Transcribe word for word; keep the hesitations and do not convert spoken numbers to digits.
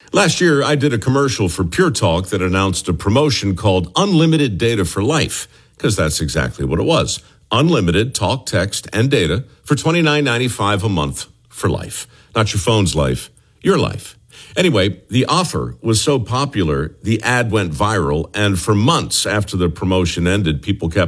Last year, I did a commercial for Pure Talk that announced a promotion called Unlimited Data for Life, because that's exactly what it was. Unlimited talk, text, and data for twenty-nine ninety-five a month for life. Not your phone's life, your life. Anyway, the offer was so popular, the ad went viral, and for months after the promotion ended, people kept